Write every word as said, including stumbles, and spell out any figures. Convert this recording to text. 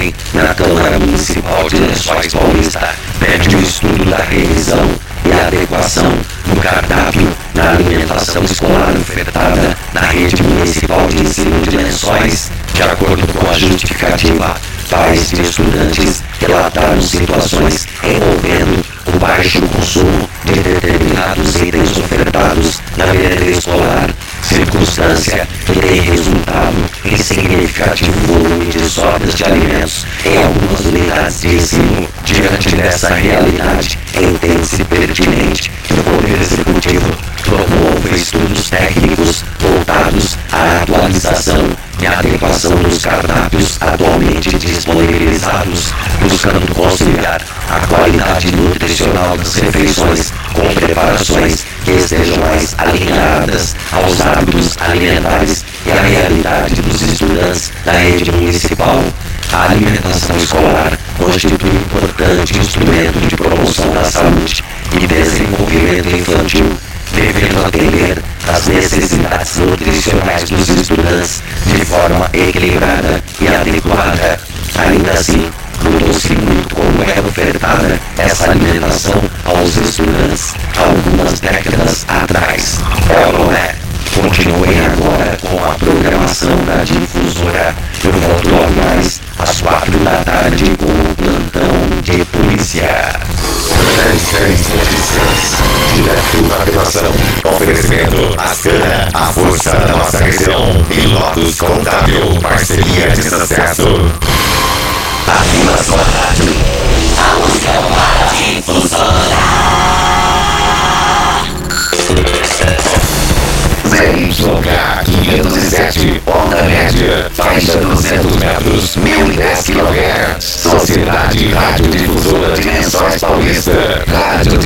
ontem, na Câmara Municipal de Lençóis Paulista, pede o estudo da revisão e adequação do cardápio na alimentação escolar ofertada na rede municipal de ensino de Lençóis. De acordo com a justificativa, pais de estudantes relataram situações envolvendo o baixo consumo de determinados itens ofertados na merenda escolar, circunstância que tem resultado em significativo volume de sobras de alimentos em algumas unidades de ensino. Diante dessa realidade, entende-se pertinente que o Poder Executivo promova estudos técnicos voltados à atualização e adequação dos cardápios atualmente disponibilizados, buscando conciliar a qualidade nutricional das refeições com preparações que estejam mais alinhadas aos hábitos alimentares e à realidade dos estudantes da rede municipal. A alimentação escolar constitui um importante instrumento de promoção da saúde e desenvolvimento infantil, devendo atender às necessidades nutricionais dos estudantes de forma equilibrada e adequada. Ainda assim, mudou-se muito como era ofertada essa alimentação aos estudantes algumas décadas atrás. É ou não é? Continuem agora com a programação da difusora. Eu volto logo mais às quatro da tarde com o plantão de polícia. Notícias, direto da redação. Oferecimento Ascana, a força da nossa região. E Lotus Contábil, parceria de sucesso. Aqui na sua rádio, a música para difusora. Z Y K quinhentos e sete, onda média, faixa duzentos metros, mil e dez quilohertz. Sociedade Rádio Difusora de Lençóis Paulista. Rádio